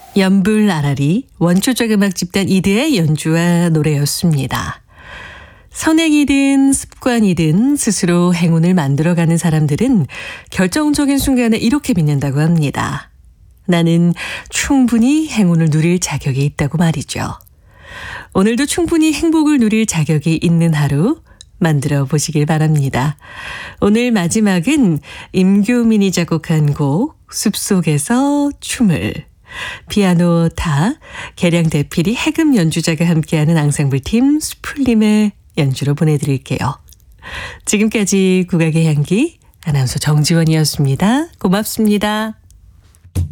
연불 아라리 원초적 음악 집단 이드의 연주와 노래였습니다. 선행이든 습관이든 스스로 행운을 만들어가는 사람들은 결정적인 순간에 이렇게 믿는다고 합니다. 나는 충분히 행운을 누릴 자격이 있다고 말이죠. 오늘도 충분히 행복을 누릴 자격이 있는 하루 만들어 보시길 바랍니다. 오늘 마지막은 임교민이 작곡한 곡 숲속에서 춤을, 피아노 타, 계량 대필이 해금 연주자가 함께하는 앙상블팀 스풀림의 연주로 보내드릴게요. 지금까지 국악의 향기 아나운서 정지원이었습니다. 고맙습니다.